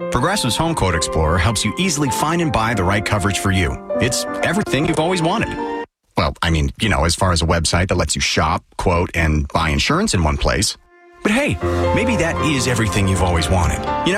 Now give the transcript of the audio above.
Progressive's Home Quote Explorer helps you easily find and buy the right coverage for you. It's everything you've always wanted. Well, I mean, as far as a website that lets you shop, quote, and buy insurance in one place. But hey, maybe that is everything you've always wanted.